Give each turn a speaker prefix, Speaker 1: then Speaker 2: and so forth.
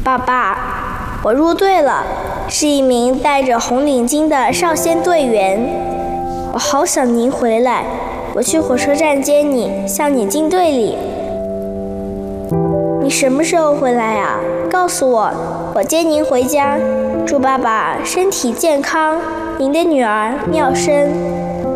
Speaker 1: 爸爸，我入队了，是一名戴着红领巾的少先队员。我好想您回来，我去火车站接你，向你进队里。你什么时候回来啊？告诉我，我接您回家。祝爸爸身体健康，您的女儿妙生。